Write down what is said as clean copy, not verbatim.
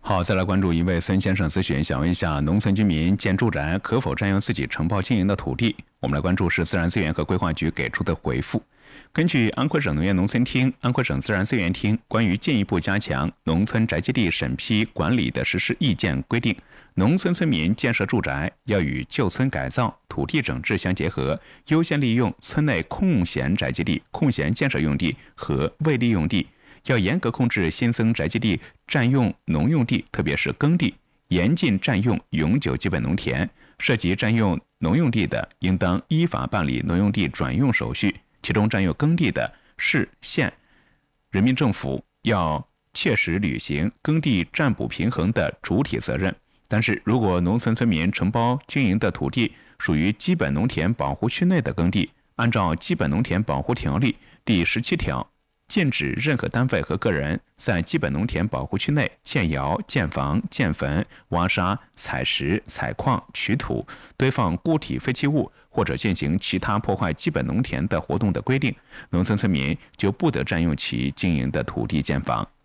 好，再来关注一位孙先生咨询，想问一下，农村居民建住宅可否占用自己承包经营的土地？我们来关注是自然资源和规划局给出的回复。根据安徽省农业农村厅、安徽省自然资源厅关于进一步加强农村宅基地审批管理的实施意见规定，农村村民建设住宅要与旧村改造、土地整治相结合，优先利用村内空闲宅基地、空闲建设用地和未利用地。要严格控制新增宅基地占用农用地，特别是耕地，严禁占用永久基本农田。涉及占用农用地的，应当依法办理农用地转用手续。其中占用耕地的，市县人民政府要切实履行耕地占补平衡的主体责任。但是，如果农村村民承包经营的土地属于基本农田保护区内的耕地，按照《基本农田保护条例》第17条，禁止任何单位和个人在基本农田保护区内建窑、建房、建坟、挖沙、采石、采矿、取土、堆放固体废弃物或者进行其他破坏基本农田的活动的规定，农村村民就不得占用其经营的土地建房。